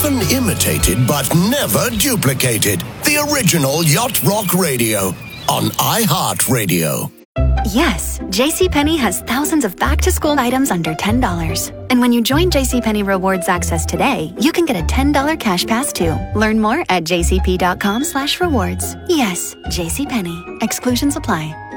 Often imitated but never duplicated. The original Yacht Rock Radio on iHeartRadio. Yes, JCPenney has thousands of back-to-school items under $10. And when you join JCPenney Rewards Access today, you can get a $10 cash pass too. Learn more at jcp.com/rewards. Yes, JCPenney. Exclusions apply.